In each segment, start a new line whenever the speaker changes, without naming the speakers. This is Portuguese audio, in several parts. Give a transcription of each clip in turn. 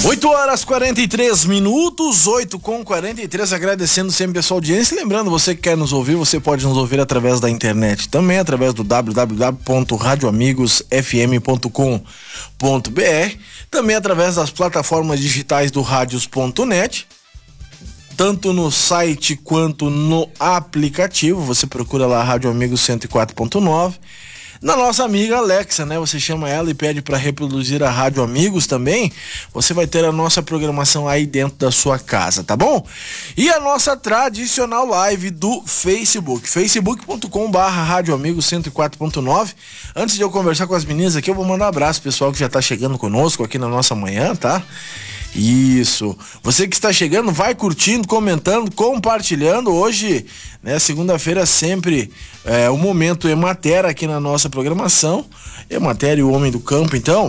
8h43, 8h43, agradecendo sempre a sua audiência. E lembrando, você que quer nos ouvir, você pode nos ouvir através da internet, também através do www.radioamigosfm.com.br, também através das plataformas digitais do radios.net, tanto no site quanto no aplicativo. Você procura lá Rádio Amigos 104.9. Na nossa amiga Alexa, né? Você chama ela e pede para reproduzir a Rádio Amigos também. Você vai ter a nossa programação aí dentro da sua casa, tá bom? E a nossa tradicional live do Facebook, facebook.com/Rádio Amigos 104.9. Antes de eu conversar com as meninas aqui, eu vou mandar um abraço pro pessoal que já tá chegando conosco aqui na nossa manhã, tá? Isso, você que está chegando, vai curtindo, comentando, compartilhando. Hoje, né, segunda-feira, sempre o momento Emater aqui na nossa programação. Emater e o Homem do Campo. Então,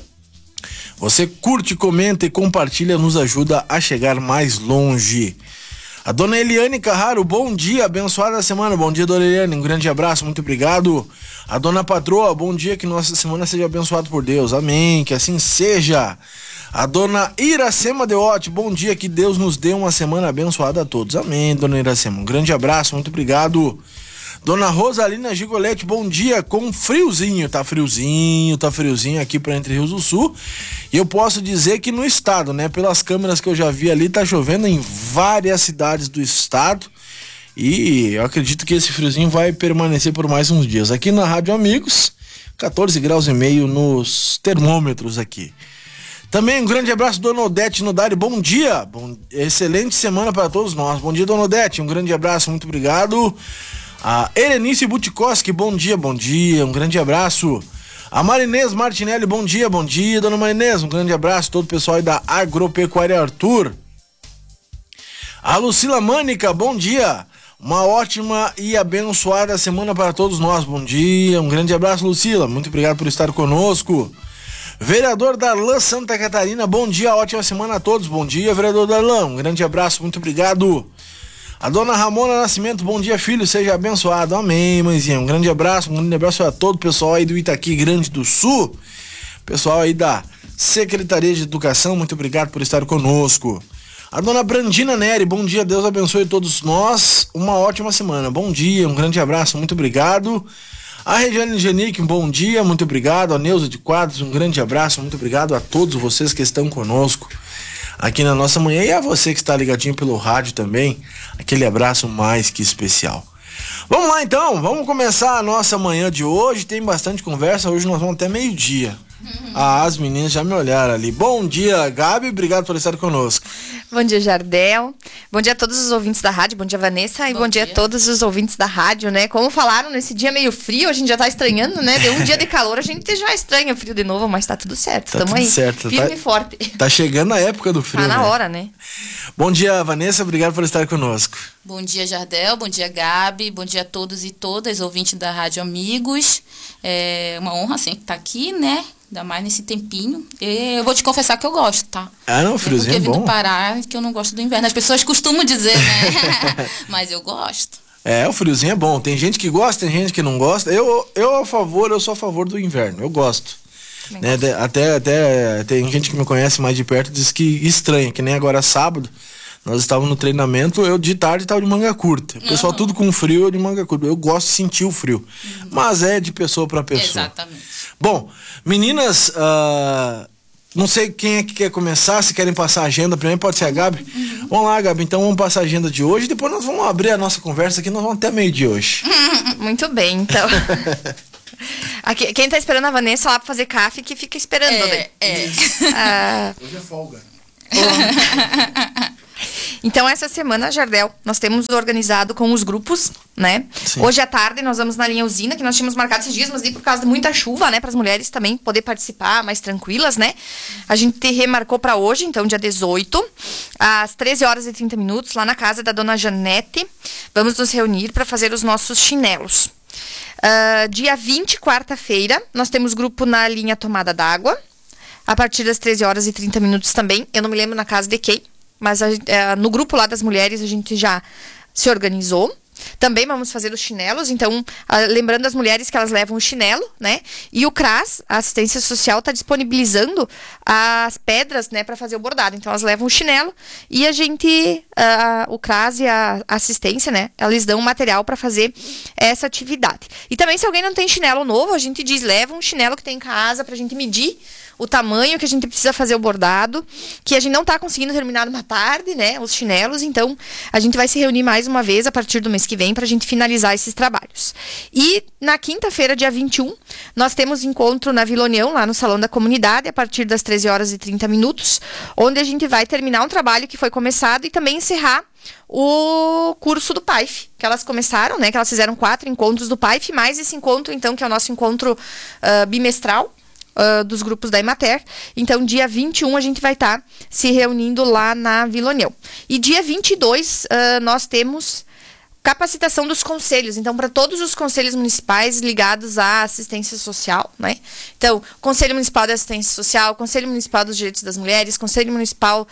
você curte, comenta e compartilha, nos ajuda a chegar mais longe. A dona Eliane Carraro, bom dia, abençoada semana. Bom dia, dona Eliane, um grande abraço, muito obrigado. A dona Patroa, bom dia, que nossa semana seja abençoada por Deus, amém, que assim seja. A dona Iracema Deotti, bom dia, que Deus nos dê uma semana abençoada a todos, amém, dona Iracema, um grande abraço, muito obrigado. Dona Rosalina Gigoletti, bom dia, com friozinho, tá friozinho aqui para Entre Rios do Sul. E eu posso dizer que no estado, né, pelas câmeras que eu já vi ali, tá chovendo em várias cidades do estado. E eu acredito que esse friozinho vai permanecer por mais uns dias. Aqui na Rádio Amigos, 14 graus e meio nos termômetros aqui. Também um grande abraço, dona Odete Nodari, bom dia, excelente semana para todos nós. Bom dia, dona Odete, um grande abraço, muito obrigado. A Erenice Butikoski, bom dia, um grande abraço. A Marinês Martinelli, bom dia, dona Marinês, um grande abraço, todo o pessoal aí da Agropecuária Arthur. A Lucila Mânica, bom dia, uma ótima e abençoada semana para todos nós, bom dia, um grande abraço, Lucila, muito obrigado por estar conosco. Vereador Darlan Santa Catarina, bom dia, ótima semana a todos, bom dia, vereador Darlan, um grande abraço, muito obrigado. A dona Ramona Nascimento, bom dia, filho, seja abençoado, amém, mãezinha, um grande abraço a todo o pessoal aí do Itaqui Grande do Sul, pessoal aí da Secretaria de Educação, muito obrigado por estar conosco. A dona Brandina Neri, bom dia, Deus abençoe todos nós, uma ótima semana, bom dia, um grande abraço, muito obrigado. A Regiane Genic, um bom dia, muito obrigado. A Neuza de Quadros, um grande abraço, muito obrigado a todos vocês que estão conosco aqui na nossa manhã e a você que está ligadinho pelo rádio também, aquele abraço mais que especial. Vamos lá então, vamos começar a nossa manhã de hoje, tem bastante conversa, hoje nós vamos até meio-dia. As meninas já me olharam ali. Bom dia, Gabi, obrigado por estar conosco.
Bom dia, Jardel. Bom dia a todos os ouvintes da rádio. Bom dia, Vanessa. E bom dia a todos os ouvintes da rádio, né? Como falaram, nesse dia meio frio, a gente já tá estranhando, né? Deu um dia de calor, a gente já estranha o frio de novo, mas tá tudo certo. Tamo aí,
certo.
firme e forte.
Tá chegando a época do frio,
tá na hora, né?
Bom dia, Vanessa, obrigado por estar conosco.
Bom dia, Jardel. Bom dia, Gabi. Bom dia a todos e todas, ouvintes da Rádio Amigos. É uma honra sempre estar aqui, né? Ainda mais nesse tempinho. Eu vou te confessar que eu gosto, tá?
Ah, não, friozinho é bom.
Porque vim do Pará, que eu não gosto do inverno. As pessoas costumam dizer, né? Mas eu gosto.
O friozinho é bom. Tem gente que gosta, tem gente que não gosta. Eu sou a favor do inverno. Eu gosto. Né? Até tem gente que me conhece mais de perto e diz que estranha, que nem agora sábado. Nós estávamos no treinamento, eu de tarde estava de manga curta. O pessoal tudo com frio, eu de manga curta. Eu gosto de sentir o frio. Mas é de pessoa para pessoa.
Exatamente.
Bom, meninas, não sei quem é que quer começar, se querem passar a agenda primeiro, pode ser a Gabi. Vamos lá, Gabi, então vamos passar a agenda de hoje, depois nós vamos abrir a nossa conversa aqui, nós vamos até meio de hoje.
Muito bem, então. Aqui, quem tá esperando a Vanessa lá pra fazer café, que fica esperando.
Hoje é folga.
Então, essa semana, Jardel, nós temos organizado com os grupos, né? Sim. Hoje à tarde nós vamos na linha usina, que nós tínhamos marcado esses dias, mas por causa de muita chuva, né? Para as mulheres também poder participar mais tranquilas, né? A gente remarcou para hoje, então, dia 18, às 13h30, lá na casa da dona Janete. Vamos nos reunir para fazer os nossos chinelos. Dia 20, quarta-feira, nós temos grupo na linha Tomada d'Água, a partir das 13h30 também. Eu não me lembro na casa de quem, mas no grupo lá das mulheres a gente já se organizou. também vamos fazer os chinelos, então, lembrando as mulheres que elas levam o chinelo, né? E o CRAS, a assistência social, está disponibilizando as pedras, né, para fazer o bordado. Então, elas levam o chinelo e a gente, o CRAS e a assistência, né, eles dão material para fazer essa atividade. E também, se alguém não tem chinelo novo, a gente diz, leva um chinelo que tem em casa pra gente medir o tamanho que a gente precisa fazer o bordado, que a gente não tá conseguindo terminar numa tarde, né, os chinelos, então a gente vai se reunir mais uma vez a partir do mês que vem pra gente finalizar esses trabalhos. E na quinta-feira, dia 21, nós temos encontro na Vila União, lá no Salão da Comunidade, a partir das 13h30, onde a gente vai terminar um trabalho que foi começado e também encerrar o curso do PAIF, que elas começaram, né, que elas fizeram 4 encontros do PAIF, mais esse encontro, então, que é o nosso encontro bimestral, dos grupos da Emater. Então, dia 21 a gente vai estar se reunindo lá na Vila União. E dia 22 nós temos capacitação dos conselhos. Então, para todos os conselhos municipais ligados à assistência social, né? Então, Conselho Municipal de Assistência Social, Conselho Municipal dos Direitos das Mulheres, Conselho Municipal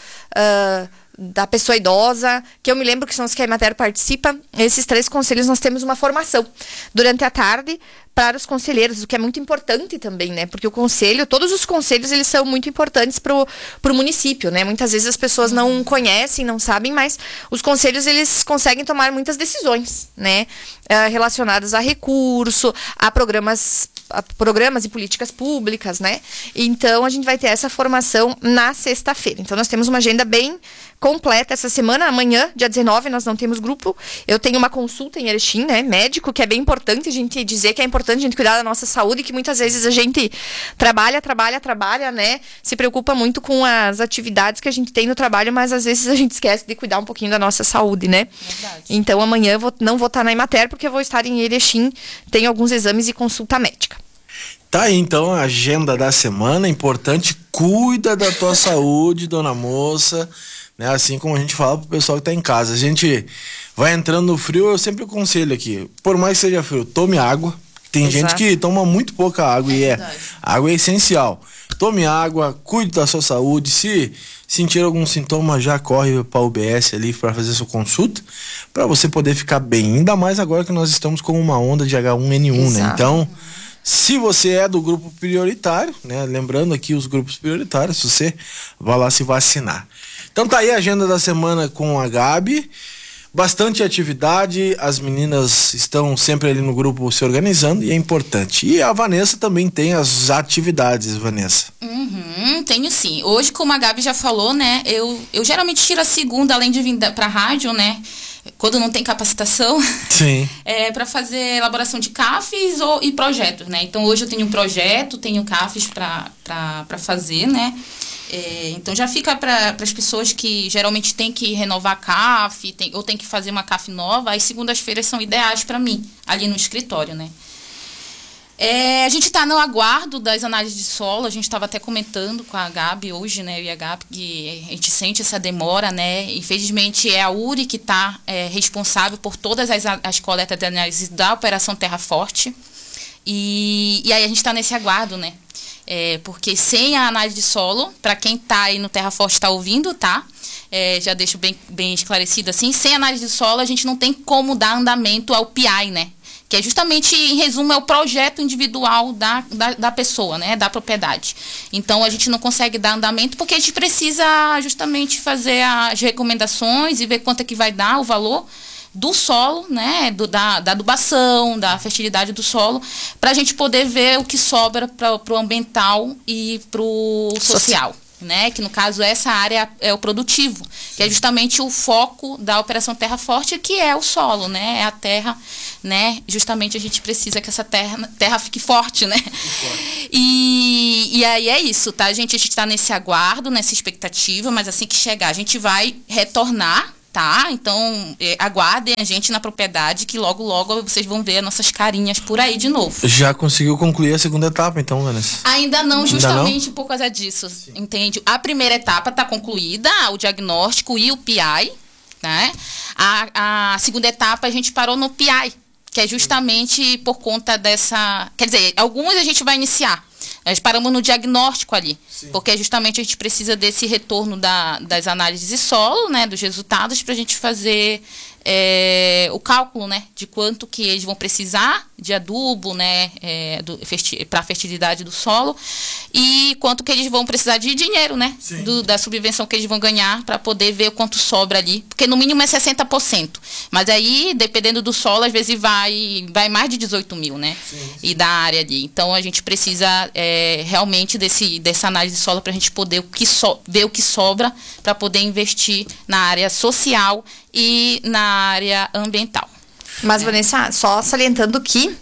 da pessoa idosa, que eu me lembro que são os que a Emater participa. Esses 3 conselhos nós temos uma formação durante a tarde para os conselheiros, o que é muito importante também, né? Porque o conselho, todos os conselhos, eles são muito importantes pro município, né? Muitas vezes as pessoas não conhecem, não sabem, mas os conselhos, eles conseguem tomar muitas decisões, né? Relacionadas a recurso, a programas e políticas públicas, né? Então, a gente vai ter essa formação na sexta-feira. Então, nós temos uma agenda bem completa essa semana. Amanhã, dia 19, nós não temos grupo. Eu tenho uma consulta em Erechim, né? Médico, que é bem importante a gente dizer que é importante a gente cuidar da nossa saúde, que muitas vezes a gente trabalha, né? Se preocupa muito com as atividades que a gente tem no trabalho, mas às vezes a gente esquece de cuidar um pouquinho da nossa saúde, né? Verdade. Então, amanhã não vou estar na Emater, porque eu vou estar em Erechim, tenho alguns exames e consulta médica.
Tá aí, então, a agenda da semana. Importante, cuida da tua saúde, dona moça, né? Assim como a gente fala pro pessoal que tá em casa. A gente vai entrando no frio, eu sempre aconselho aqui, por mais que seja frio, tome água. Tem gente que toma muito pouca água e água é essencial. Tome água, cuide da sua saúde. Se sentir algum sintoma, já corre para o UBS ali para fazer sua consulta, para você poder ficar bem. Ainda mais agora que nós estamos com uma onda de H1N1, né? Então, se você é do grupo prioritário, né? Lembrando aqui os grupos prioritários, você vai lá se vacinar. Então tá aí a agenda da semana com a Gabi. Bastante atividade, as meninas estão sempre ali no grupo se organizando e é importante. E a Vanessa também tem as atividades, Vanessa.
Tenho sim. Hoje, como a Gabi já falou, né, eu geralmente tiro a segunda, além de vir pra rádio, né, quando não tem capacitação,
sim,
para fazer elaboração de CAFs e projetos, né. Então, hoje eu tenho um projeto, tenho CAFs para fazer, né. Então já fica para as pessoas que geralmente tem que renovar a CAF ou tem que fazer uma CAF nova. As segundas-feiras são ideais para mim, ali no escritório, né? A gente está no aguardo das análises de solo. A gente estava até comentando com a Gabi hoje, né? Eu e a Gabi, que a gente sente essa demora, né? Infelizmente é a URI que está responsável por todas as coletas de análise da Operação Terra Forte. E aí a gente está nesse aguardo, né? Porque sem a análise de solo, para quem está aí no Terra Forte está ouvindo, tá? Já deixo bem esclarecido assim, sem análise de solo a gente não tem como dar andamento ao PI, né? Que é justamente, em resumo, é o projeto individual da pessoa, né? Da propriedade. Então, a gente não consegue dar andamento porque a gente precisa justamente fazer as recomendações e ver quanto é que vai dar o valor do solo, né, da adubação, da fertilidade do solo, para a gente poder ver o que sobra para o ambiental e para o social, né, que no caso essa área é o produtivo, que é justamente o foco da Operação Terra Forte, que é o solo, né, é a terra, né, justamente a gente precisa que essa terra fique forte, né, e aí é isso, tá, gente, a gente está nesse aguardo, nessa expectativa, mas assim que chegar a gente vai retornar, tá? Então, aguardem a gente na propriedade que logo vocês vão ver as nossas carinhas por aí de novo.
Já conseguiu concluir a segunda etapa, então, Vanessa?
Ainda não, justamente por causa disso, entende? A primeira etapa está concluída, o diagnóstico e o PI, né? A segunda etapa a gente parou no PI, que é justamente por conta dessa... Quer dizer, algumas a gente vai iniciar. Nós paramos no diagnóstico ali, porque justamente a gente precisa desse retorno das análises de solo, né, dos resultados, para a gente fazer o cálculo, né, de quanto que eles vão precisar de adubo, né, para a fertilidade do solo, e quanto que eles vão precisar de dinheiro, né, da subvenção que eles vão ganhar, para poder ver o quanto sobra ali, porque no mínimo é 60%, mas aí, dependendo do solo, às vezes vai mais de 18 mil, né, e da área ali. Então, a gente precisa realmente dessa análise de solo para a gente poder ver o que sobra, para poder investir na área social e na área ambiental.
Mas, Vanessa, só salientando que,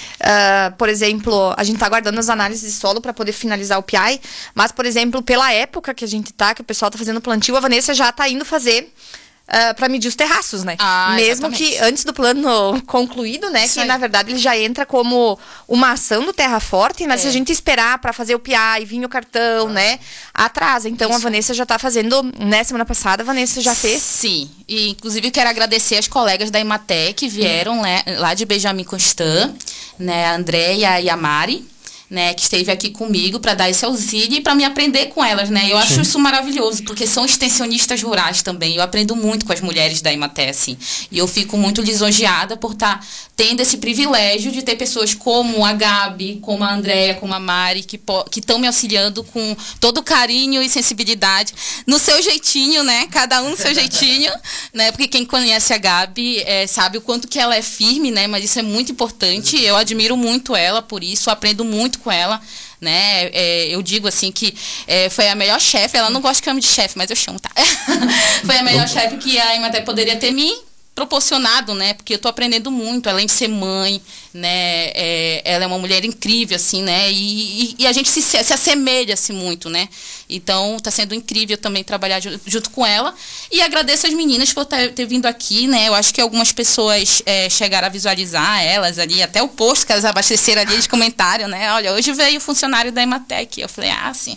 por exemplo, a gente está aguardando as análises de solo para poder finalizar o PI, mas, por exemplo, pela época que a gente tá, que o pessoal está fazendo plantio, a Vanessa já está indo fazer para medir os terraços, né? Mesmo
exatamente.
que antes do plano concluído, né? Que na verdade ele já entra como uma ação do Terra Forte, mas se a gente esperar para fazer o PI, vir o cartão, né? Atrasa. Então a Vanessa já tá fazendo, né? Semana passada a Vanessa já fez.
Sim, e inclusive quero agradecer as colegas da Emater que vieram lá de Benjamin Constant, né? A Andréia e a Mari, né, que esteve aqui comigo para dar esse auxílio e para me aprender com elas, né? Eu acho isso maravilhoso, porque são extensionistas rurais também. Eu aprendo muito com as mulheres da Emater, assim. E eu fico muito lisonjeada por estar tendo esse privilégio de ter pessoas como a Gabi, como a Andréia, como a Mari, que estão me auxiliando com todo carinho e sensibilidade, no seu jeitinho, né? Cada um no seu jeitinho, né? Porque quem conhece a Gabi sabe o quanto que ela é firme, né? Mas isso é muito importante. Eu admiro muito ela por isso, aprendo muito com ela, né? Eu digo assim que foi a melhor chefe. Ela não gosta que eu ame de chefe, mas eu chamo, tá? Foi a melhor chefe que a Emater poderia ter me proporcionado, né? Porque eu tô aprendendo muito, além de ser mãe, né? Ela é uma mulher incrível, assim, né? E a gente se assemelha-se muito, né? Então, tá sendo incrível também trabalhar junto com ela. E agradeço as meninas por ter vindo aqui, né? Eu acho que algumas pessoas chegaram a visualizar elas ali, até o post que elas abasteceram ali, eles comentaram, né? Olha, hoje veio o funcionário da Emater. Eu falei, sim.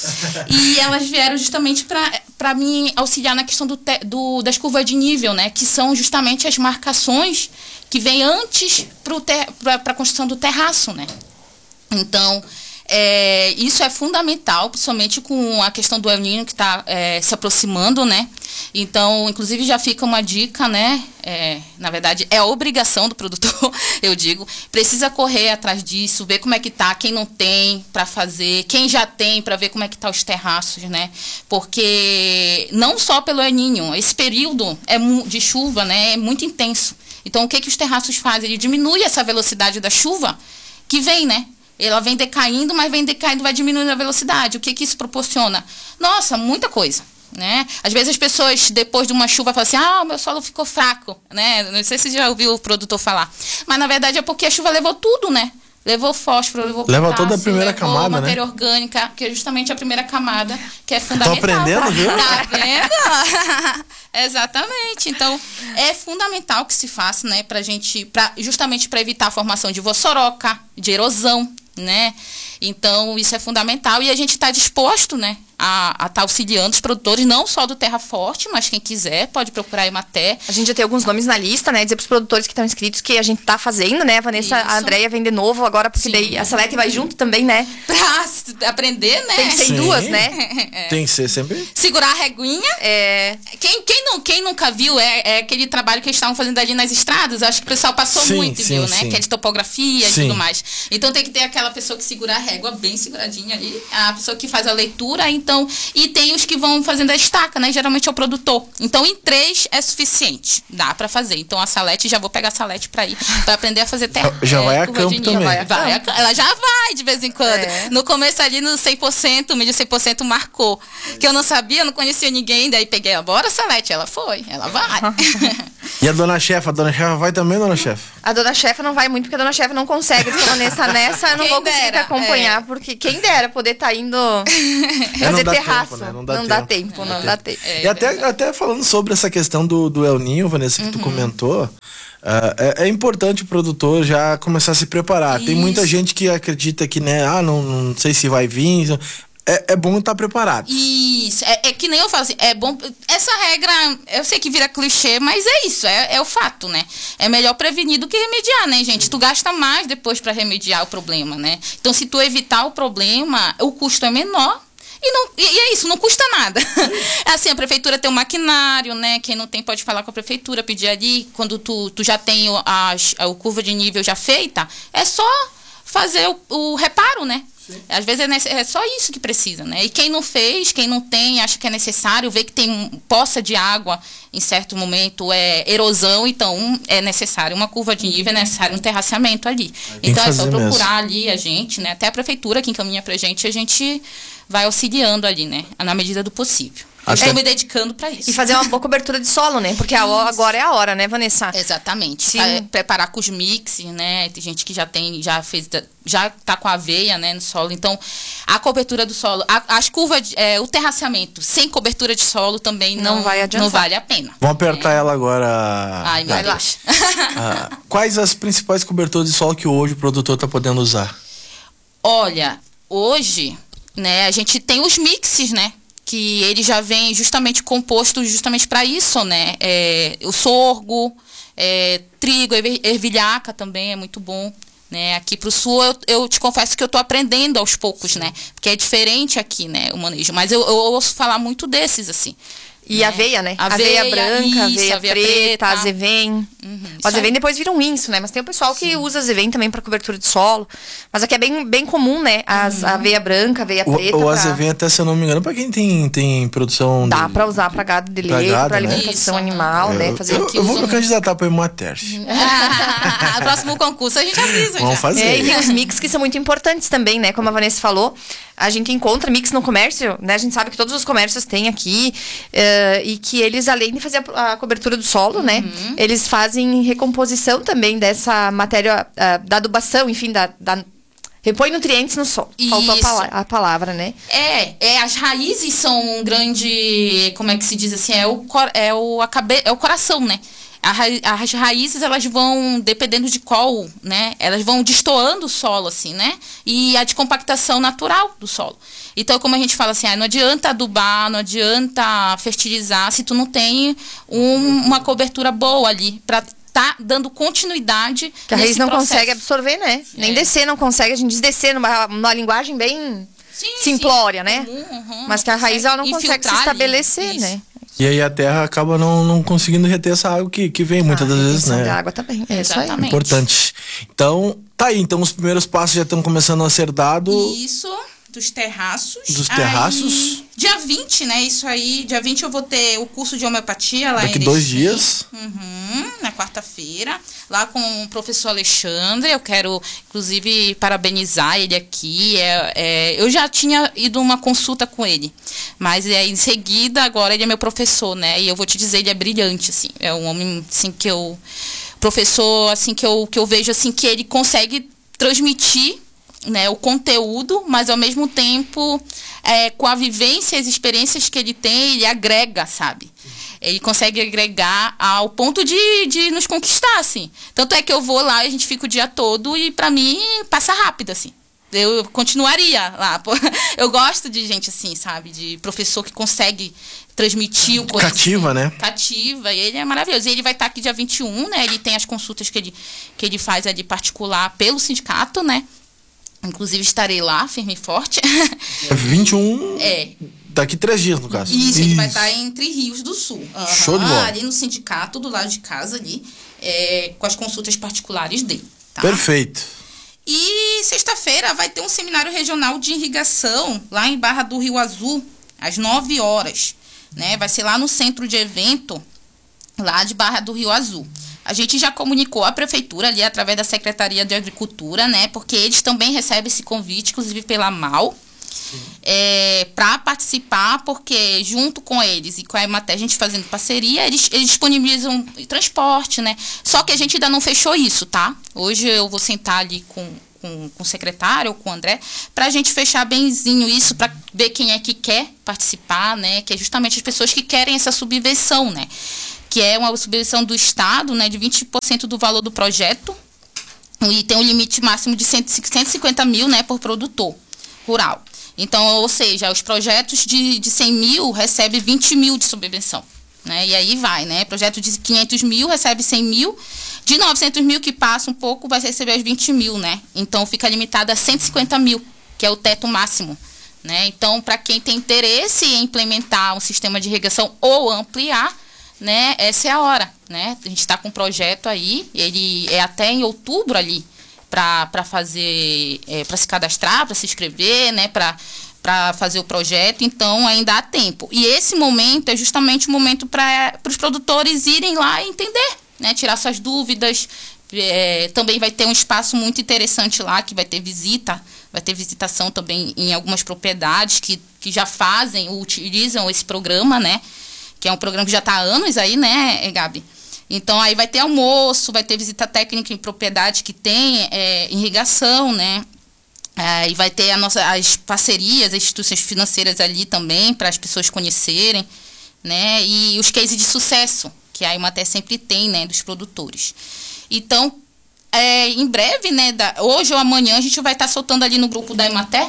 E elas vieram justamente para me auxiliar na questão das curvas de nível, né? Que são justamente as marcações que vêm antes para a construção do terraço, né? Então, isso é fundamental, principalmente com a questão do El Niño que está se aproximando, né? Então, inclusive, já fica uma dica, né? Na verdade, é a obrigação do produtor, eu digo. Precisa correr atrás disso, ver como é que tá, quem não tem para fazer, quem já tem para ver como é que tá os terraços, né? Porque não só pelo El Niño, esse período de chuva, né? É muito intenso. Então, o que os terraços fazem? Ele diminui essa velocidade da chuva que vem, né? Ela vem decaindo, mas vem decaindo, vai diminuindo a velocidade. O que isso proporciona? Nossa, muita coisa, né? Às vezes as pessoas, depois de uma chuva, falam assim, o meu solo ficou fraco, né? Não sei se você já ouviu o produtor falar. Mas, na verdade, é porque a chuva levou tudo, né? Levou fósforo, levou potássio,
toda a primeira camada,
matéria orgânica, que é justamente a primeira camada, que é fundamental.
Tô aprendendo, viu?
Tá vendo? Exatamente. Então, é fundamental que se faça, né, justamente para evitar a formação de vossoroca, de erosão, né? Então, isso é fundamental e a gente está disposto, né, a estar auxiliando os produtores, não só do Terra Forte, mas quem quiser pode procurar a Emater.
A gente já tem alguns nomes na lista, né? Dizer para os produtores que estão inscritos que a gente tá fazendo, né? A Vanessa, a Andréia vem de novo agora, porque daí a Salete vai junto também, né?
Pra aprender, né?
Tem que ser em duas, né?
Tem que ser sempre.
Segurar a reguinha. Quem nunca viu, aquele trabalho que eles estavam fazendo ali nas estradas, acho que o pessoal passou muito, viu, né? Que é de topografia e tudo mais. Então tem que ter aquela pessoa que segura a régua bem seguradinha ali, a pessoa que faz a leitura, então, e tem os que vão fazendo a estaca, né? Geralmente é o produtor. Então, em 3 é suficiente. Dá pra fazer. Então, a Salete, já vou pegar a Salete pra ir, pra aprender a fazer terra.
Já vai a campo também.
Ela já vai, de vez em quando. No começo ali, no 100%, milho 100% marcou. Que eu não sabia, não conhecia ninguém, daí peguei, bora, Salete. Ela foi, ela vai.
E a dona chefa? A dona chefa vai também, dona chefa?
A dona chefa não vai muito, porque a dona chefa não consegue. Nessa eu não vou conseguir acompanhar, porque quem dera poder estar indo fazer terraço.
Tempo, né?
Não dá tempo.
E até falando sobre essa questão do El Niño, Vanessa, que tu comentou, é importante o produtor já começar a se preparar. Isso. Tem muita gente que acredita que, né, não sei se vai vir. é bom estar preparado.
Isso, é que nem eu falo assim, é bom, essa regra, eu sei que vira clichê, mas é isso, é o fato, né? É melhor prevenir do que remediar, né, gente? Tu gasta mais depois para remediar o problema, né? Então, se tu evitar o problema, o custo é menor. E é isso, não custa nada. Assim, a prefeitura tem um maquinário, né? Quem não tem pode falar com a prefeitura, pedir ali. Quando tu já tem a curva de nível já feita, é só fazer o reparo, né? Sim. Às vezes é só isso que precisa, né? E quem não fez, quem não tem, acha que é necessário, vê que tem poça de água em certo momento, erosão, então é necessário uma curva de nível, é necessário um terraceamento ali. Então é só procurar ali a gente, né? Até a prefeitura que encaminha pra gente, a gente vai auxiliando ali, né? Na medida do possível. Estou me dedicando para isso.
E fazer uma boa cobertura de solo, né? Porque agora é a hora, né, Vanessa?
Exatamente. Preparar com os mixes, né? Tem gente que já tá com aveia, né, no solo. Então, a cobertura do solo, as curvas, o terraceamento sem cobertura de solo também não vai adiantar. Não vale a pena.
Vamos apertar ela agora.
Ai, meu Deus.
Quais as principais coberturas de solo que hoje o produtor está podendo usar?
Olha, hoje, né, a gente tem os mixes, né? Que ele já vem justamente composto justamente para isso, né? O sorgo, trigo, ervilhaca também é muito bom, né? Aqui pro sul eu te confesso que eu tô aprendendo aos poucos, sim, né? Porque é diferente aqui, né, o manejo. Mas eu ouço falar muito desses, assim.
E aveia, né? Aveia branca, aveia preta, azevém. O azevém depois vira um inso, né? Mas tem o pessoal que usa azevém também para cobertura de solo. Mas aqui é bem comum, né? A aveia branca, aveia preta.
O azevém, até se eu não me engano, para quem tem produção...
Dá para usar para gado de leite, para alimentação animal, né?
Eu vou me candidatar para Emater.
Próximo concurso a gente avisa.
Vamos fazer.
E tem os mix que são muito importantes também, né? Como a Vanessa falou, a gente encontra mix no comércio, né? A gente sabe que todos os comércios têm aqui e que eles, além de fazer a cobertura do solo, né? Eles fazem recomposição também dessa matéria da adubação, enfim, repõe nutrientes no solo.
Isso.
Faltou a palavra, né?
As raízes são um grande, como é que se diz assim, é o coração, né? As raízes, elas vão, dependendo de qual, né? Elas vão destoando o solo, assim, né? E a descompactação natural do solo. Então, como a gente fala assim, não adianta adubar, não adianta fertilizar se tu não tem uma cobertura boa ali para tá dando continuidade.
Que a raiz não consegue absorver, né? Nem descer não consegue. A gente diz descer numa linguagem bem simplória, né? Mas que a raiz ela não consegue se estabelecer, né?
E aí a terra acaba não conseguindo reter essa água que vem muitas das vezes, né?
De água também.
Exatamente.
Importante. Então, tá aí. Então, os primeiros passos já estão começando a ser dados.
Isso, dos terraços.
Dos terraços.
Aí, dia 20, né? Isso aí. Dia 20 eu vou ter o curso de homeopatia lá
daqui
em
2 dias.
Na quarta-feira. Lá com o professor Alexandre. Eu quero, inclusive, parabenizar ele aqui. Eu já tinha ido uma consulta com ele. Mas em seguida, agora ele é meu professor, né? E eu vou te dizer, ele é brilhante, assim. É um homem, assim, professor, assim, que eu vejo, assim, que ele consegue transmitir, né, o conteúdo, mas ao mesmo tempo, com a vivência e as experiências que ele tem, ele agrega, sabe? Ele consegue agregar ao ponto de nos conquistar, assim. Tanto é que eu vou lá e a gente fica o dia todo e, pra mim, passa rápido, assim. Eu continuaria lá. Eu gosto de gente assim, sabe? De professor que consegue transmitir o conhecimento.
Cativa, né?
Cativa. E ele é maravilhoso. E ele vai estar aqui dia 21, né? Ele tem as consultas que ele faz ali particular pelo sindicato, né? Inclusive estarei lá, firme e forte.
21... Daqui 3 dias, no caso.
Isso, ele vai estar entre Rios do Sul.
Show de bola.
Ali no sindicato, do lado de casa ali, com as consultas particulares dele. Tá?
Perfeito.
E sexta-feira vai ter um seminário regional de irrigação lá em Barra do Rio Azul, às 9 horas. Né? Vai ser lá no centro de evento, lá de Barra do Rio Azul. A gente já comunicou à prefeitura ali através da Secretaria de Agricultura, né? Porque eles também recebem esse convite, inclusive pela MAU, para participar, porque junto com eles e com a Emater, a gente fazendo parceria, eles disponibilizam transporte, né? Só que a gente ainda não fechou isso, tá? Hoje eu vou sentar ali com o secretário ou com o André, pra gente fechar benzinho isso, pra ver quem é que quer participar, né? Que é justamente as pessoas que querem essa subvenção, né? Que é uma subvenção do Estado, né? De 20% do valor do projeto, e tem um limite máximo de 150 mil, né? Por produtor rural. Então, ou seja, os projetos de 100 mil recebem 20 mil de subvenção, né? E aí vai, né? Projeto de 500 mil recebe 100 mil, de 900 mil que passa um pouco vai receber os 20 mil, né? Então, fica limitado a 150 mil, que é o teto máximo, né? Então, para quem tem interesse em implementar um sistema de irrigação ou ampliar, né? Essa é a hora, né? A gente está com um projeto aí, ele é até em outubro ali, para fazer, para se cadastrar, para se inscrever, né? Para fazer o projeto, então ainda há tempo. E esse momento é justamente o momento para os produtores irem lá e entender, né? Tirar suas dúvidas. Também vai ter um espaço muito interessante lá, que vai ter visitação também em algumas propriedades que já fazem ou utilizam esse programa, né? Que é um programa que já está há anos aí, né, Gabi? Então, aí vai ter almoço, vai ter visita técnica em propriedade que tem irrigação, né? E vai ter as parcerias, as instituições financeiras ali também, para as pessoas conhecerem, né? E os cases de sucesso, que a Emater sempre tem, né, dos produtores. Então, em breve, né, hoje ou amanhã, a gente vai estar soltando ali no grupo da Emater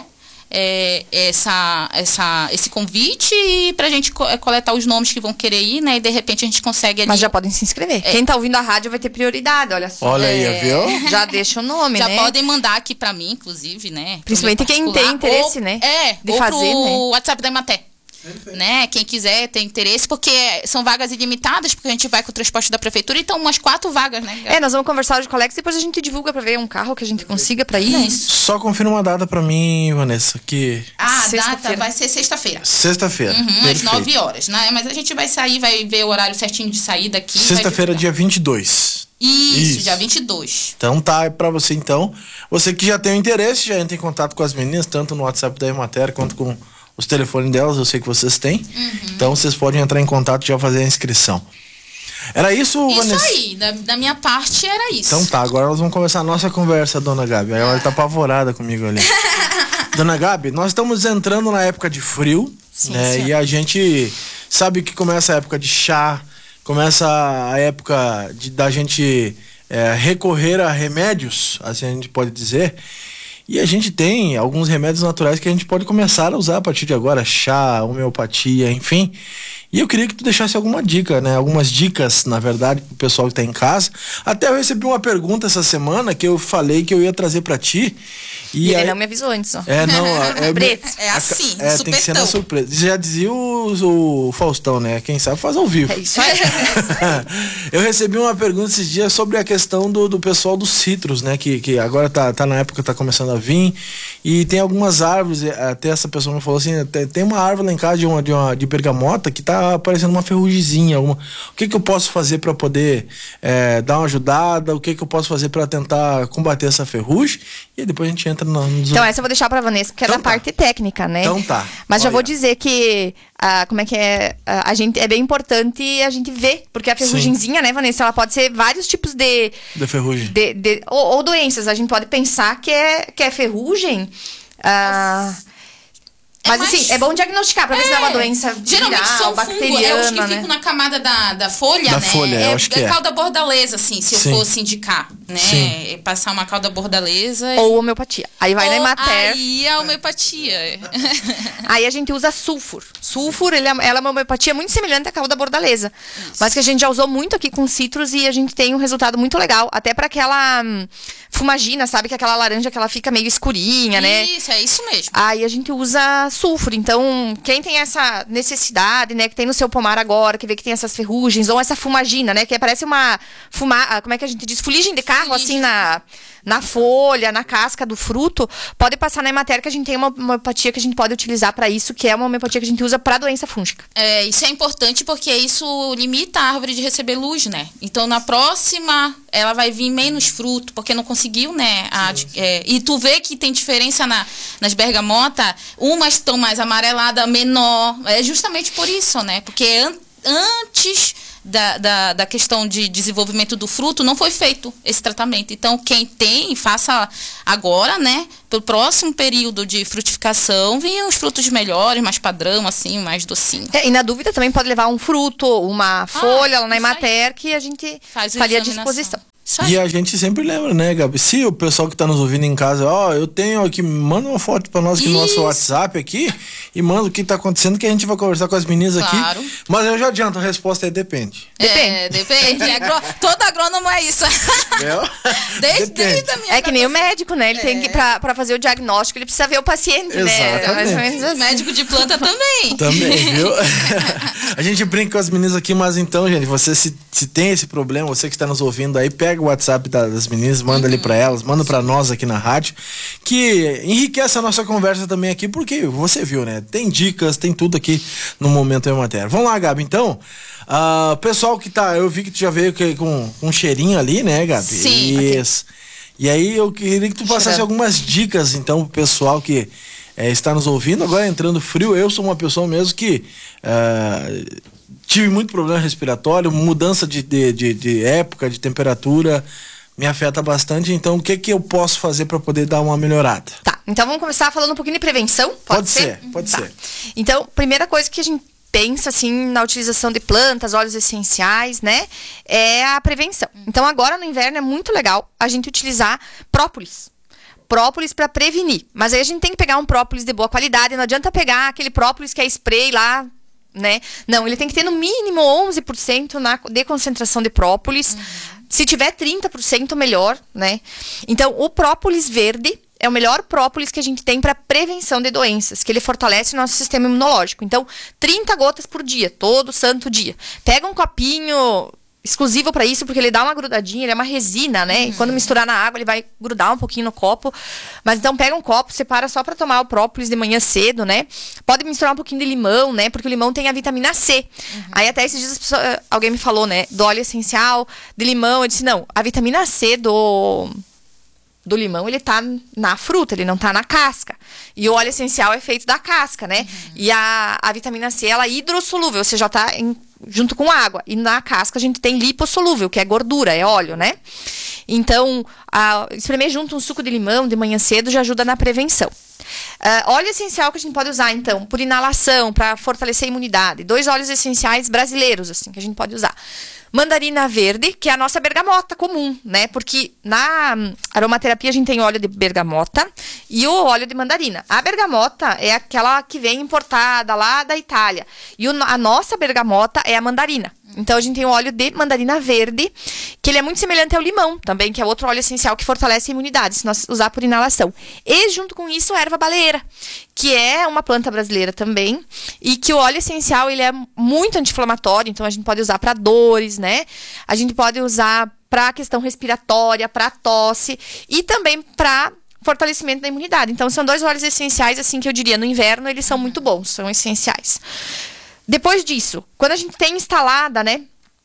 esse convite para a gente coletar os nomes que vão querer ir, né? E de repente a gente consegue ali.
Mas já podem se inscrever. Quem tá ouvindo a rádio vai ter prioridade, olha só.
Olha aí, viu?
Já deixa o nome,
já
né?
podem mandar aqui para mim, inclusive, né?
Principalmente quem tem interesse, né?
De fazer, pro WhatsApp da Emater. Né? Quem quiser, tem interesse, porque são vagas ilimitadas, porque a gente vai com o transporte da prefeitura, então umas 4 vagas, né?
Nós vamos conversar de colegas e depois a gente divulga pra ver um carro que a gente consiga pra ir.
Isso.
Só confirma uma data pra mim, Vanessa, que...
A data vai ser sexta-feira.
Sexta-feira.
Às 9 horas, né? Mas a gente vai sair, vai ver o horário certinho de saída aqui.
Sexta-feira, dia 22.
Isso, dia 22.
Então tá, é pra você então. Você que já tem o interesse, já entra em contato com as meninas, tanto no WhatsApp da Emater quanto com os telefones delas, eu sei que vocês têm. Então vocês podem entrar em contato e já fazer a inscrição. Era isso, Vanessa?
Isso aí, da minha parte era isso.
Então tá, agora nós vamos começar a nossa conversa, dona Gabi. Ela tá apavorada comigo ali. Dona Gabi, nós estamos entrando na época de frio,
sim,
né? Sim. E a gente sabe que começa a época de chá, começa a época da gente recorrer a remédios, assim a gente pode dizer. E a gente tem alguns remédios naturais que a gente pode começar a usar a partir de agora, chá, homeopatia, enfim. E eu queria que tu deixasse alguma dica, né? Algumas dicas, na verdade, pro pessoal que tá em casa. Até eu recebi uma pergunta essa semana que eu falei que eu ia trazer pra ti.
E ele não me avisou antes, ó.
Assim,
tem que ser na surpresa. Já dizia o Faustão, né? Quem sabe faz ao vivo.
É isso aí.
Eu recebi uma pergunta esses dias sobre a questão do pessoal dos citros, né? Que agora tá na época, tá começando a vir. E tem algumas árvores, até essa pessoa me falou assim, tem uma árvore lá em casa de bergamota que tá aparecendo uma ferrugemzinha. O que eu posso fazer para poder dar uma ajudada? O que eu posso fazer para tentar combater essa ferrugem? E depois a gente entra
Então essa eu vou deixar pra Vanessa, que é da parte técnica, né?
Então tá.
Mas já vou dizer que, a gente, é bem importante a gente ver, porque a ferrugemzinha, né, Vanessa, ela pode ser vários tipos de ferrugem. Ou doenças. A gente pode pensar que é ferrugem. Mas assim, é bom diagnosticar pra ver se não é uma doença
geralmente
viral,
são
bacteriana,
os que ficam na camada da folha,
da
né?
Folha, eu acho que
cauda bordaleza, assim, se eu fosse indicar, né?
Sim.
Passar uma cauda bordaleza.
Ou homeopatia. Aí vai na Emater.
Aí a homeopatia.
Aí a gente usa sulfur. Sulfur, ela é uma homeopatia muito semelhante à cauda bordaleza. Isso. Mas que a gente já usou muito aqui com citros e a gente tem um resultado muito legal. Até pra aquela fumagina, sabe? Que aquela laranja que ela fica meio escurinha, né?
Isso, é isso mesmo.
Aí a gente usa sulfur. Então, quem tem essa necessidade, né? Que tem no seu pomar agora, que vê que tem essas ferrugens, ou essa fumagina, né? Que parece uma como é que a gente diz? Fuligem de carro, assim, na folha, na casca do fruto. Pode passar na Emater, que a gente tem uma homeopatia que a gente pode utilizar para isso, que é uma homeopatia que a gente usa para doença fúngica.
Isso é importante porque isso limita a árvore de receber luz, né? Então, na próxima, ela vai vir menos fruto, porque não conseguiu, né? E tu vê que tem diferença nas bergamotas, umas estão mais amareladas, menor. É justamente por isso, né? Porque antes da questão de desenvolvimento do fruto, não foi feito esse tratamento. Então, quem tem, faça agora, né? Pro próximo período de frutificação, venham os frutos melhores, mais padrão, assim, mais docinho.
E na dúvida também pode levar um fruto, uma folha lá na Emater, que a gente faria à disposição.
E a gente sempre lembra, né, Gabi? Se o pessoal que tá nos ouvindo em casa, eu tenho aqui, manda uma foto pra nós aqui no nosso WhatsApp aqui e manda o que tá acontecendo, que a gente vai conversar com as meninas aqui. Mas eu já adianto, a resposta é depende.
Depende. Todo agrônomo é isso. Desde a minha
que nem o médico, né? Ele tem que, pra fazer o diagnóstico, ele precisa ver o paciente, né? Mais ou menos assim.
Médico de planta também.
Também, viu? A gente brinca com as meninas aqui, mas então, gente, você se tem esse problema, você que está nos ouvindo aí, pega o WhatsApp das meninas, manda ali para elas, manda para nós aqui na rádio, que enriquece a nossa conversa também aqui, porque você viu, né? Tem dicas, tem tudo aqui no Momento em Matéria. Vamos lá, Gabi, então. Pessoal que tá, eu vi que tu já veio com um cheirinho ali, né, Gabi?
Sim.
Isso. E aí eu queria que tu passasse algumas dicas, então, pro pessoal que está nos ouvindo. Agora entrando frio, eu sou uma pessoa mesmo que tive muito problema respiratório, mudança de época, de temperatura, me afeta bastante. Então, o que eu posso fazer para poder dar uma melhorada?
Tá, então vamos começar falando um pouquinho de prevenção? Pode ser.
Pode ser.
Então, primeira coisa que a gente pensa, assim, na utilização de plantas, óleos essenciais, né, é a prevenção. Então, agora no inverno é muito legal a gente utilizar própolis para prevenir. Mas aí a gente tem que pegar um própolis de boa qualidade, não adianta pegar aquele própolis que é spray lá, né? Não, ele tem que ter no mínimo 11% de concentração de própolis. Se tiver 30%, melhor, né? Então, o própolis verde é o melhor própolis que a gente tem para prevenção de doenças, que ele fortalece o nosso sistema imunológico. Então, 30 gotas por dia, todo santo dia. Pega um copinho exclusivo para isso, porque ele dá uma grudadinha, ele é uma resina, né? E quando misturar na água, ele vai grudar um pouquinho no copo. Mas então pega um copo, separa só para tomar o própolis de manhã cedo, né? Pode misturar um pouquinho de limão, né? Porque o limão tem a vitamina C. Aí até esses dias alguém me falou, né? Do óleo essencial, de limão. Eu disse, não, a vitamina C do limão, ele tá na fruta, ele não tá na casca. E o óleo essencial é feito da casca, né? E a vitamina C, ela é hidrossolúvel, ou seja, tá junto com água. E na casca a gente tem lipossolúvel, que é gordura, é óleo, né? Então, espremer junto um suco de limão de manhã cedo já ajuda na prevenção. Óleo essencial que a gente pode usar, então, por inalação, para fortalecer a imunidade. 2 óleos essenciais brasileiros, assim, que a gente pode usar. Mandarina verde, que é a nossa bergamota comum, né? Porque na aromaterapia a gente tem óleo de bergamota e o óleo de mandarina. A bergamota é aquela que vem importada lá da Itália. E a nossa bergamota é a mandarina. Então, a gente tem o óleo de mandarina verde, que ele é muito semelhante ao limão também, que é outro óleo essencial que fortalece a imunidade, se nós usar por inalação. E, junto com isso, a erva baleeira, que é uma planta brasileira também, e que o óleo essencial, ele é muito anti-inflamatório, então a gente pode usar para dores, né? A gente pode usar para questão respiratória, para tosse, e também para fortalecimento da imunidade. Então, são 2 óleos essenciais, assim, que eu diria, no inverno, eles são muito bons, são essenciais. Depois disso, quando a gente tem instalada, né,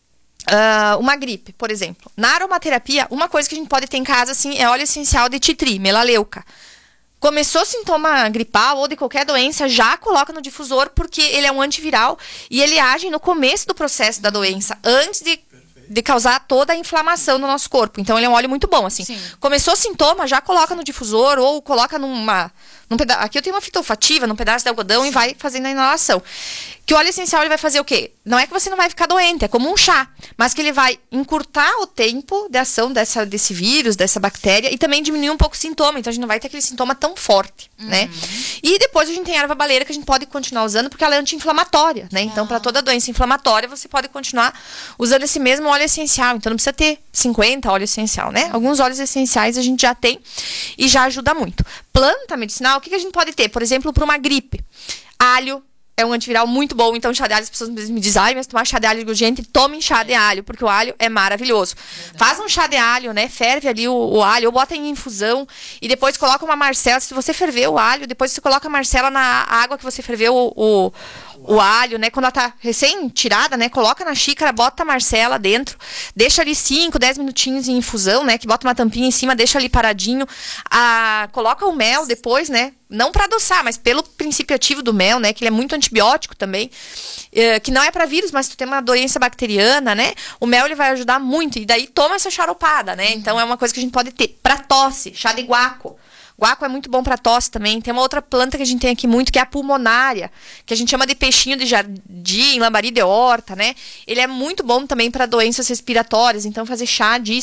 uma gripe, por exemplo, na aromaterapia, uma coisa que a gente pode ter em casa, assim, é óleo essencial de titri, melaleuca. Começou sintoma gripal ou de qualquer doença, já coloca no difusor, porque ele é um antiviral e ele age no começo do processo da doença, antes de causar toda a inflamação no nosso corpo. Então, ele é um óleo muito bom, assim. Sim. Começou sintoma, já coloca no difusor ou coloca num pedaço. Aqui eu tenho uma fita olfativa, num pedaço de algodão. Sim. E vai fazendo a inalação. Que o óleo essencial, ele vai fazer o quê? Não é que você não vai ficar doente, é como um chá. Mas que ele vai encurtar o tempo de ação desse vírus, dessa bactéria, e também diminuir um pouco o sintoma. Então, a gente não vai ter aquele sintoma tão forte, né? E depois a gente tem a erva baleeira, que a gente pode continuar usando, porque ela é anti-inflamatória, né? Então, para toda doença inflamatória, você pode continuar usando esse mesmo óleo essencial. Então, não precisa ter 50 óleos essencial, né? Alguns óleos essenciais a gente já tem e já ajuda muito. Planta medicinal, o que a gente pode ter? Por exemplo, para uma gripe. Alho é um antiviral muito bom, então chá de alho, as pessoas me dizem, ai, mas tomar chá de alho urgente, tome chá de alho, porque o alho é maravilhoso. Verdade. Faz um chá de alho, né, ferve ali o alho, ou bota em infusão, e depois coloca uma marcela, se você ferver o alho, depois você coloca a marcela na água que você ferveu o alho, né, quando ela tá recém tirada, né, coloca na xícara, bota a marcela dentro, deixa ali 5, 10 minutinhos em infusão, né, que bota uma tampinha em cima, deixa ali paradinho, coloca o mel depois, né, não para adoçar, mas pelo princípio ativo do mel, né, que ele é muito antibiótico também, que não é para vírus, mas se tu tem uma doença bacteriana, né, o mel ele vai ajudar muito, e daí toma essa charopada, né, então é uma coisa que a gente pode ter. Para tosse, chá de guaco. Guaco é muito bom para tosse também. Tem uma outra planta que a gente tem aqui muito, que é a pulmonária, que a gente chama de peixinho de jardim, lambari de horta, né? Ele é muito bom também para doenças respiratórias, então fazer chá disso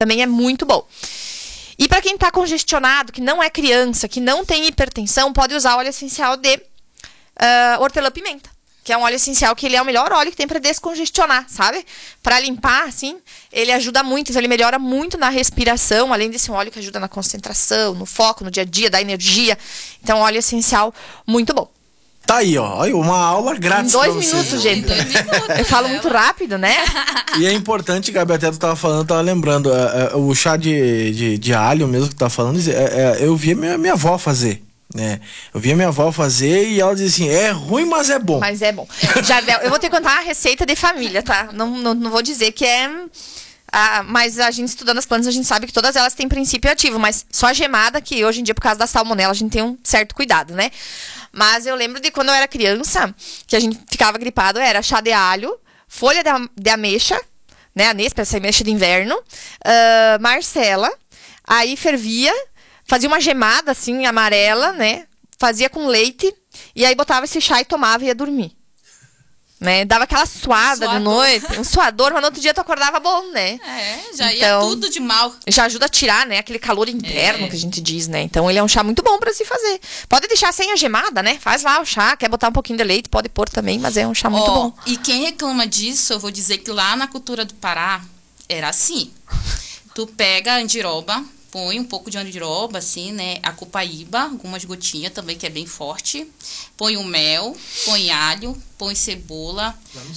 Também é muito bom. E para quem tá congestionado, que não é criança, que não tem hipertensão, pode usar óleo essencial de hortelã-pimenta. Que é um óleo essencial que ele é o melhor óleo que tem para descongestionar, sabe? Para limpar, assim, ele ajuda muito. Então, ele melhora muito na respiração, além de ser um óleo que ajuda na concentração, no foco, no dia a dia, dá energia. Então, óleo essencial muito bom.
Tá aí, ó. Uma aula grátis.
Em 2 minutos, gente.
2 minutos.
Eu falo muito rápido, né?
E é importante, Gabi, até tu tava falando, tava lembrando, o chá de alho mesmo que tu tava falando, eu via minha avó fazer. Né? Eu via minha avó fazer e ela dizia assim, é ruim, mas é bom.
Mas é bom. Jardel, eu vou te contar uma receita de família, tá? Não vou dizer que é... mas a gente estudando as plantas, a gente sabe que todas elas têm princípio ativo, mas só a gemada, que hoje em dia, por causa da salmonela, a gente tem um certo cuidado, né? Mas eu lembro de quando eu era criança, que a gente ficava gripado, era chá de alho, folha de ameixa, né? Essa ameixa de inverno, marcela, aí fervia, fazia uma gemada, assim, amarela, né? Fazia com leite. E aí botava esse chá e tomava e ia dormir. Né? Dava aquela suada de noite. Um suador, mas no outro dia tu acordava bom, né?
Já ia tudo de mal.
Já ajuda a tirar, né? Aquele calor interno que a gente diz, né? Então ele é um chá muito bom pra se fazer. Pode deixar sem a gemada, né? Faz lá o chá. Quer botar um pouquinho de leite, pode pôr também. Mas é um chá muito bom.
E quem reclama disso, eu vou dizer que lá na cultura do Pará, era assim. Tu pega a andiroba, põe um pouco de andiroba, assim, né? A copaíba, algumas gotinhas também, que é bem forte. Põe o mel, põe alho, põe cebola,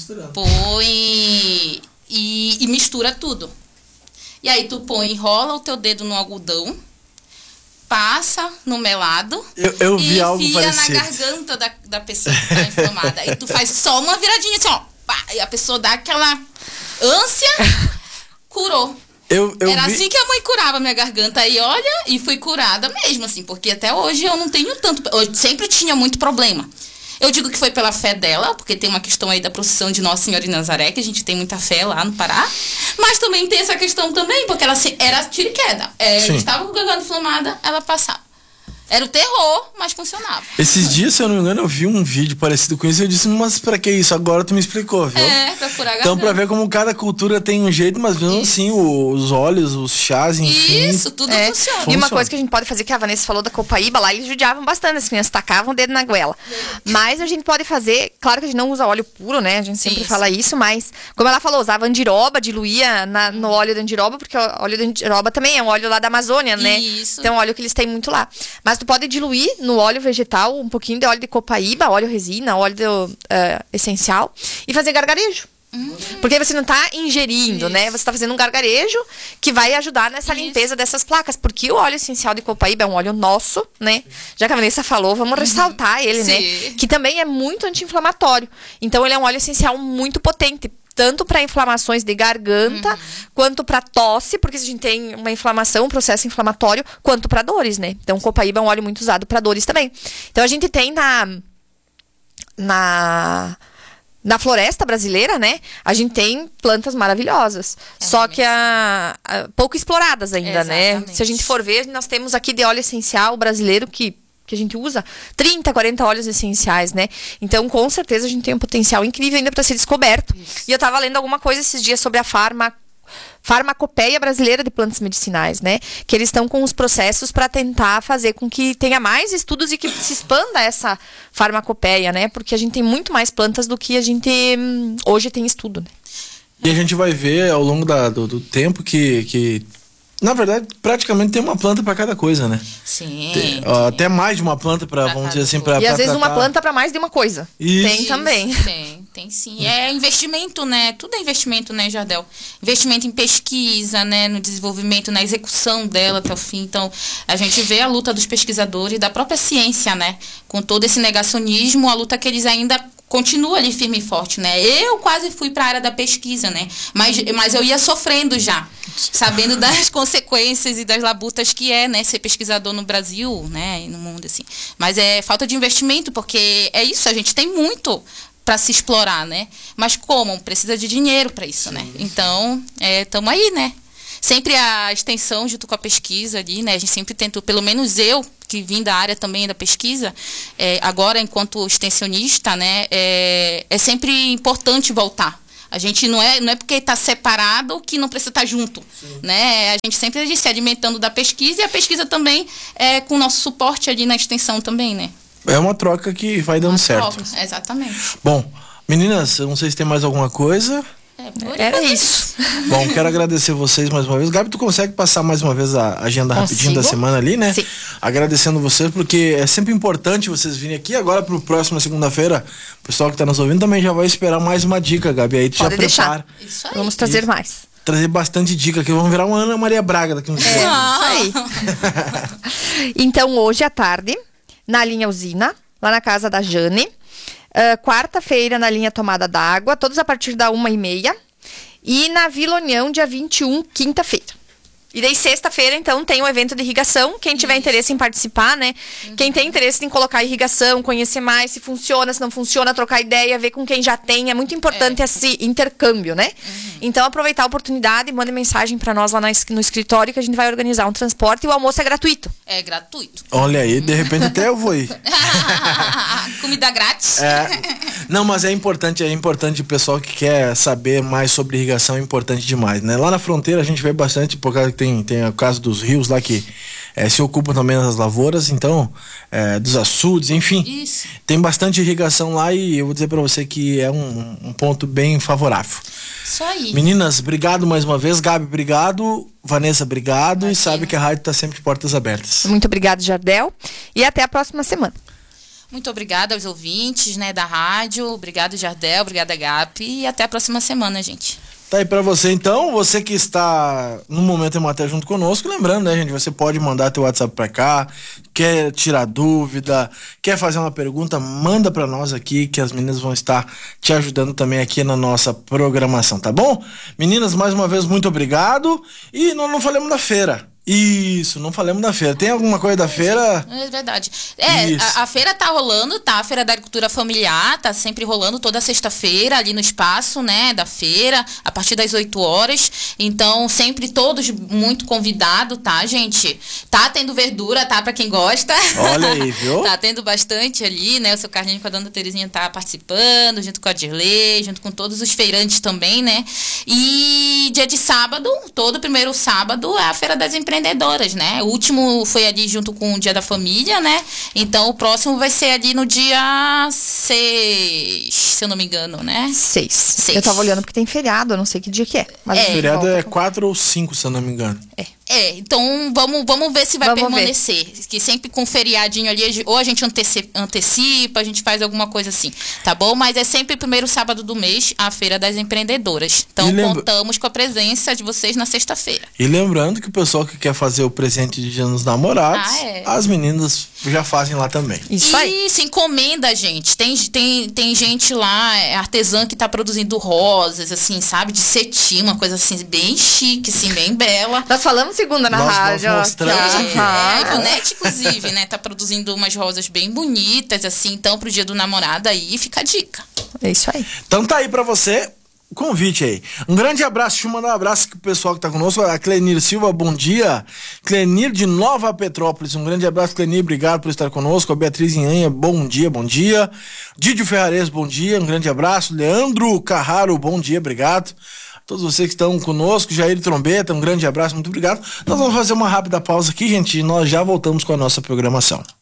põe... E mistura tudo. E aí tu enrola o teu dedo no algodão, passa no melado
eu vi algo
enfia
parecido
na garganta da pessoa que tá inflamada. E tu faz só uma viradinha assim, ó. Pá, e a pessoa dá aquela ânsia, curou. Era assim que a mãe curava a minha garganta. E olha, e fui curada mesmo, assim, porque até hoje eu não tenho tanto... Eu sempre tinha muito problema. Eu digo que foi pela fé dela, porque tem uma questão aí da procissão de Nossa Senhora de Nazaré, que a gente tem muita fé lá no Pará. Mas também tem essa questão também, porque ela era tiro e queda. Estava com a garganta inflamada, ela passava. Era o terror, mas funcionava.
Esses dias, se eu não me engano, eu vi um vídeo parecido com isso e eu disse, mas pra que isso? Agora tu me explicou, viu?
Pra curar a
Então, pra ver como cada cultura tem um jeito, mas mesmo assim, os óleos, os chás, enfim...
Isso, tudo funciona.
E uma coisa que a gente pode fazer, que a Vanessa falou da copaíba, lá eles judiavam bastante, as crianças tacavam o dedo na goela. Mas a gente pode fazer, claro que a gente não usa óleo puro, né? A gente sempre fala isso, mas, como ela falou, usava andiroba, diluía no óleo da andiroba, porque o óleo da andiroba também é um óleo lá da Amazônia, né?
Isso.
Então, é um óleo que eles têm muito lá. Mas tu pode diluir no óleo vegetal um pouquinho de óleo de copaíba, óleo resina, óleo essencial e fazer gargarejo. Porque você não está ingerindo, né? Você está fazendo um gargarejo que vai ajudar nessa limpeza dessas placas. Porque o óleo essencial de copaíba é um óleo nosso, né? Já que a Vanessa falou, vamos ressaltar ele, né? Que também é muito anti-inflamatório. Então, ele é um óleo essencial muito potente. Tanto para inflamações de garganta, quanto para tosse, porque se a gente tem uma inflamação, um processo inflamatório, quanto para dores, né? Então, o copaíba é um óleo muito usado para dores também. Então, a gente tem na floresta brasileira, né? A gente tem plantas maravilhosas. Só que pouco exploradas ainda, né? Se a gente for ver, nós temos aqui de óleo essencial brasileiro que a gente usa 30, 40 óleos essenciais, né? Então, com certeza, a gente tem um potencial incrível ainda para ser descoberto. E eu tava lendo alguma coisa esses dias sobre a farmacopeia brasileira de plantas medicinais, né? Que eles estão com os processos para tentar fazer com que tenha mais estudos e que se expanda essa farmacopeia, né? Porque a gente tem muito mais plantas do que a gente hoje tem estudo, né?
E a gente vai ver ao longo do tempo que na verdade, praticamente tem uma planta para cada coisa, né?
Sim.
Até mais de uma planta para, vamos dizer assim, para
E às vezes uma planta para mais de uma coisa.
Isso.
Tem também.
Tem sim. É investimento, né? Tudo é investimento, né, Jardel? Investimento em pesquisa, né? No desenvolvimento, na execução dela até o fim. Então, a gente vê a luta dos pesquisadores, da própria ciência, né? Com todo esse negacionismo, a luta que eles ainda continua ali firme e forte, né? Eu quase fui para a área da pesquisa, né? Mas eu ia sofrendo já, sabendo das consequências e das labutas que né, ser pesquisador no Brasil, né, e no mundo, assim. Mas é falta de investimento, porque é isso, a gente tem muito para se explorar, né? Mas como? Precisa de dinheiro para isso, né? Então, estamos aí, né? Sempre a extensão junto com a pesquisa ali, né? A gente sempre tentou, pelo menos eu, que vim da área também da pesquisa, agora enquanto extensionista, né? É sempre importante voltar. A gente não é porque está separado que não precisa estar junto, né? A gente sempre se alimentando da pesquisa e a pesquisa também é com o nosso suporte ali na extensão também, né?
É uma troca que vai dando certo.
Troca, exatamente.
Bom, meninas, eu não sei se tem mais alguma coisa.
Era isso.
Bom, quero agradecer vocês mais uma vez. Gabi, tu consegue passar mais uma vez a agenda rapidinho da semana ali, né?
Sim.
Agradecendo vocês, porque é sempre importante vocês virem aqui. Agora, pro próximo segunda-feira, o pessoal que tá nos ouvindo também já vai esperar mais uma dica, Gabi. Aí tu
Pode
já
deixar.
prepara.
Isso aí. Vamos trazer mais.
Trazer bastante dica, que vamos virar uma Ana Maria Braga daqui uns dias.
Isso aí. Então, hoje à tarde, na linha Usina, lá na casa da Jane. Quarta-feira, na linha Tomada d'Água, todos a partir da 1h30. E na Vila União, dia 21, quinta-feira. E daí, sexta-feira, então, tem o evento de irrigação. Quem tiver interesse em participar, né? Quem tem interesse em colocar irrigação, conhecer mais se funciona, se não funciona, trocar ideia, ver com quem já tem. É muito importante esse intercâmbio, né? Então, aproveitar a oportunidade, mande mensagem para nós lá no escritório que a gente vai organizar um transporte e o almoço é gratuito.
É gratuito.
Olha aí, de repente até eu vou ir.
Comida grátis.
Não, mas é importante o pessoal que quer saber mais sobre irrigação, é importante demais, né? Lá na fronteira a gente vê bastante, por causa que tem o caso dos rios lá que se ocupam também das lavouras, então, dos açudes, enfim.
Isso.
Tem bastante irrigação lá e eu vou dizer pra você que é um ponto bem favorável.
Isso aí.
Meninas, obrigado mais uma vez. Gabi, obrigado. Vanessa, obrigado. E sabe que a rádio tá sempre de portas abertas.
Muito obrigada, Jardel. E até a próxima semana.
Muito obrigada aos ouvintes, né, da rádio. Obrigado, Jardel. Obrigada, Gabi. E até a próxima semana, gente.
Tá aí pra você então, você que está no Momento Emater junto conosco, lembrando, né, gente, você pode mandar teu WhatsApp pra cá, quer tirar dúvida, quer fazer uma pergunta, manda pra nós aqui que as meninas vão estar te ajudando também aqui na nossa programação, tá bom? Meninas, mais uma vez, muito obrigado e nós não falamos da feira. Isso, não falamos da feira. Tem alguma coisa da feira?
É verdade. A feira tá rolando, tá? A Feira da Agricultura Familiar tá sempre rolando toda sexta-feira ali no espaço, né, da feira, a partir das 8 horas. Então, sempre todos muito convidados, tá, gente? Tá tendo verdura, tá? Pra quem gosta.
Olha aí, viu?
Tá tendo bastante ali, né? O seu Carlinho com a dona Terezinha tá participando, junto com a Dirley, junto com todos os feirantes também, né? E dia de sábado, todo primeiro sábado, é a Feira das Empreendedoras, né? O último foi ali junto com o Dia da Família, né? Então o próximo vai ser ali no dia 6, se eu não me engano, né?
6. Eu tava olhando porque tem feriado, eu não sei que dia que é. Mas
feriado é 4 ou 5, se eu não me engano.
Então vamos ver se vai permanecer. Que sempre com feriadinho ali, ou a gente antecipa, a gente faz alguma coisa assim, tá bom? Mas é sempre o primeiro sábado do mês, a Feira das Empreendedoras. Então contamos com a presença de vocês na sexta-feira.
E lembrando que o pessoal que quer fazer o presente de Dia dos Namorados, as meninas já fazem lá também.
Isso aí. Isso, encomenda, gente. Tem gente lá, artesã que tá produzindo rosas, assim, sabe? De cetim, uma coisa assim, bem chique, assim, bem bela.
Nós falamos segunda na rádio.
Nós mostramos aqui.
A Ivonete, inclusive, né? Tá produzindo umas rosas bem bonitas, assim. Então, pro Dia do Namorado aí, fica a dica.
É isso aí.
Então tá aí pra você o convite aí. Um grande abraço. Deixa eu mandar um abraço pro pessoal que tá conosco. A Clenir Silva, bom dia. Clenir de Nova Petrópolis. Um grande abraço, Clenir. Obrigado por estar conosco. A Beatriz Inhanha, bom dia, bom dia. Didio Ferrares, bom dia. Um grande abraço. Leandro Carraro, bom dia, obrigado. Todos vocês que estão conosco, Jair Trombeta, um grande abraço, muito obrigado. Nós vamos fazer uma rápida pausa aqui, gente, e nós já voltamos com a nossa programação.